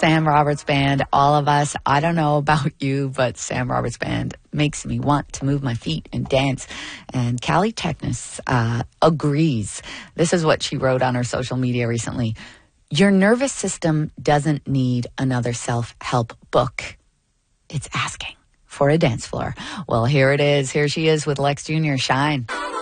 Sam Roberts Band, all of us. I don't know about you, but Sam Roberts Band makes me want to move my feet and dance. And Callie Technis agrees. This is what she wrote on her social media recently. Your nervous system doesn't need another self-help book. It's asking for a dance floor. Well, here it is. Here she is with Lex Jr. Shine.